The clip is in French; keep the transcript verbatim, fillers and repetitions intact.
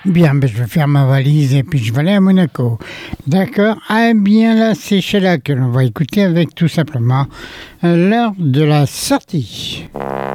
Bien, ben, je vais faire ma valise et puis je vais aller à Monaco. D'accord. Ah bien là, c'est Sheila que l'on va écouter avec tout simplement euh, l'heure de la sortie.